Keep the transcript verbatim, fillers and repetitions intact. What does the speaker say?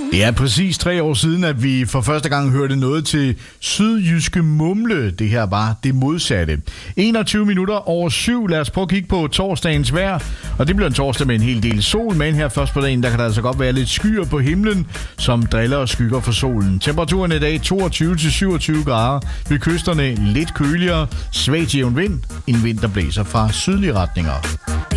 Det er præcis tre år siden, at vi for første gang hørte noget til sydjyske mumle. Det her var det modsatte. enogtyve minutter over syv. Lad os prøve at kigge på torsdagens vejr. Og det bliver en torsdag med en hel del sol. Men her først på dagen, der kan der altså godt være lidt skyer på himlen, som driller og skygger for solen. Temperaturen i dag toogtyve til syvogtyve grader. Ved kysterne lidt køligere. Svag til jævn vind. En vind, der blæser fra sydlige retninger.